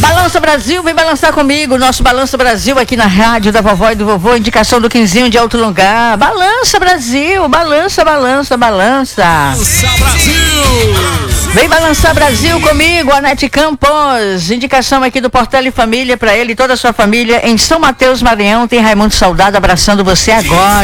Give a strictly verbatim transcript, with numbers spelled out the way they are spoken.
Balança Brasil, vem balançar comigo. Nosso Balança Brasil aqui na rádio da vovó e do vovô. Indicação do Quinzinho de Alto Lugar. Balança Brasil, balança, balança, balança. Balança Brasil. Vem balançar Brasil comigo, Anete Campos. Indicação aqui do Portela e Família para ele e toda a sua família em São Mateus, Maranhão. Tem Raimundo Saudade abraçando você agora.